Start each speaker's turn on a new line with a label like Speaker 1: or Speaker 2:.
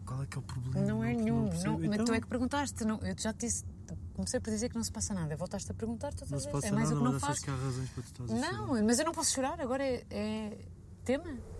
Speaker 1: Qual é que é o problema?
Speaker 2: Não é nenhum.
Speaker 1: percebo.
Speaker 2: Mas
Speaker 1: Então,
Speaker 2: tu é que perguntaste. Não, eu já te disse. Comecei por dizer que não se passa nada. Voltaste a perguntar, tu
Speaker 1: não
Speaker 2: estás
Speaker 1: se
Speaker 2: a
Speaker 1: passa
Speaker 2: é mais
Speaker 1: nada,
Speaker 2: o que não
Speaker 1: mas achas
Speaker 2: faço.
Speaker 1: que há razões para tu estás a chorar?
Speaker 2: Não, mas eu não posso chorar. Agora é tema.